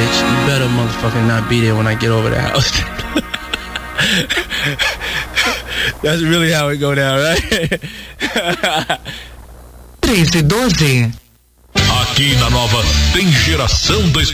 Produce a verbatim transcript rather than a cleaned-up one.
bitch, you better motherfucking not be there when I get over the house. That's really how it go down, right? treze e doze. Aqui na Nova tem geração da